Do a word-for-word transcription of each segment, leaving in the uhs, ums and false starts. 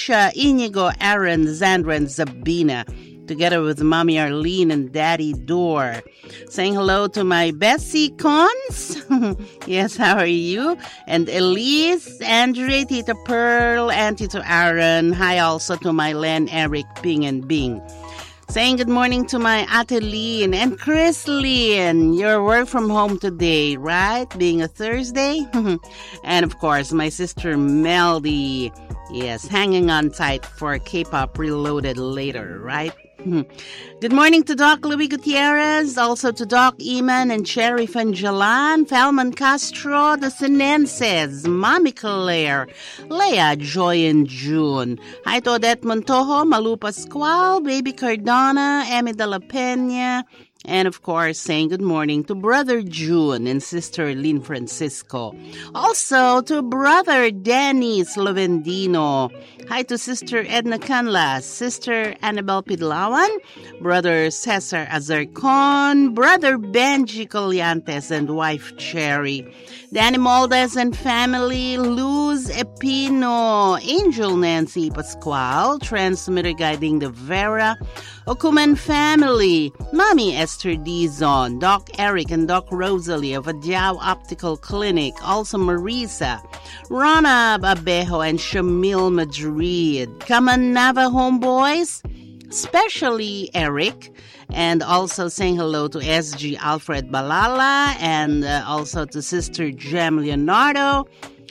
Patricia, Inigo, Aaron, Zandra, and Zabina, together with Mommy Arlene and Daddy Dor. Saying hello to my Bessie Cons. Yes, how are you? And Elise, Andre, Tita Pearl, and Tito Aaron. Hi also to my Len, Eric, Ping, and Bing. Saying good morning to my Ate Lynn and Chris Lynn. Your work from home today, right? Being a Thursday. And of course, my sister Meldy. Yes, hanging on tight for K-Pop Reloaded later, right? Good morning to Doc Louis Gutierrez, also to Doc Eman and Cherry Fanjalan, Falman Castro, the Sinenses, Mami Claire, Leah, Joy, and June. Hi to Odette Montojo, Malu Pascual, Baby Cardona, Emi de la Peña, and of course, saying good morning to Brother June and Sister Lynn Francisco. Also to Brother Danny Slovendino. Hi to Sister Edna Canlas, Sister Annabelle Pidlawan, Brother Cesar Azarcon, Brother Benji Colliantes and wife Cherry, Danny Moldes and family, Luz Epino, Angel Nancy Pascual, transmitter guiding the Vera, Okuman family, Mommy Esther Dizon, Doc Eric and Doc Rosalie of Adjao Optical Clinic, also Marisa, Rana Abejo and Shamil Madrid, Kamanava homeboys, especially Eric, and also saying hello to S G Alfred Balala and uh, also to Sister Jem Leonardo.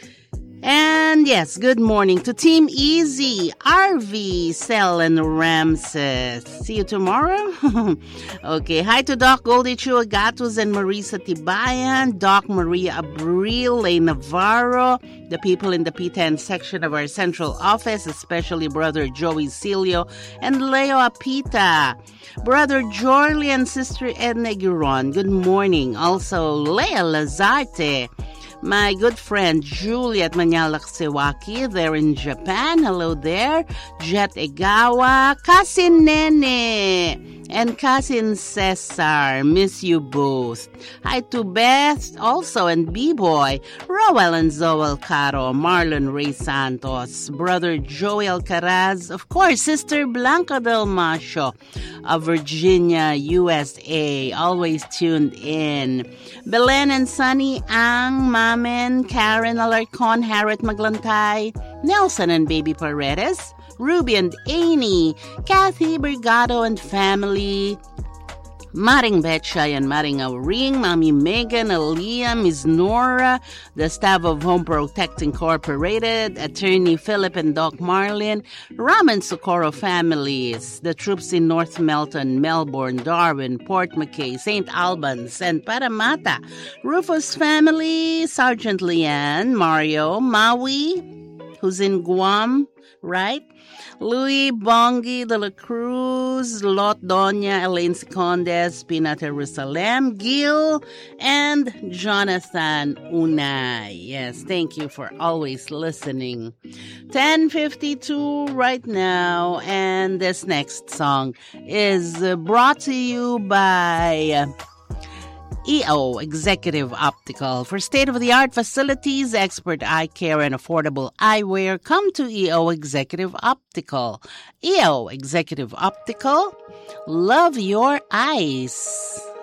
And yes, good morning to Team Easy, R V, Cell, and Ramses. See you tomorrow? Okay, hi to Doc Goldie Chua Gatos and Marisa Tibayan, Doc Maria Abril, Lay Navarro, the people in the P ten section of our central office, especially Brother Joey Cilio and Leo Apita, Brother Jorli and Sister Edna Giron. Good morning. Also, Lea Lazarte, my good friend Juliet Manyalak Sewaki there in Japan. Hello there. Jet Egawa, Cousin Nene, and Cousin Cesar. Miss you both. Hi to Beth also and B-Boy, Roel and Zoel Caro, Marlon Ray Santos, Brother Joey Alcaraz, of course, Sister Blanca Del Macho of Virginia, U S A, always tuned in. Belen and Sunny Ang, Mamen, Karen Alarcon, Harriet Maglantay, Nelson and Baby Paredes, Ruby and Amy, Kathy Brigado and family, Maring Betchay and Maring Auring, Mommy Megan, Aaliyah, Miss Nora, the staff of Home Protect Incorporated, Attorney Philip and Doc Marlin, Ram and Socorro families, the troops in North Melton, Melbourne, Darwin, Port McKay, Saint Albans, and Parramatta, Rufus family, Sergeant Leanne, Mario, Maui, who's in Guam, right? Louis Bongi de la Cruz, Lot Doña, Elaine Secondes, Pina Jerusalem, Gil, and Jonathan Unay. Yes, thank you for always listening. ten fifty-two right now, and this next song is brought to you by E O Executive Optical. For state-of-the-art facilities, expert eye care, and affordable eyewear, come to E O Executive Optical. E O Executive Optical, love your eyes.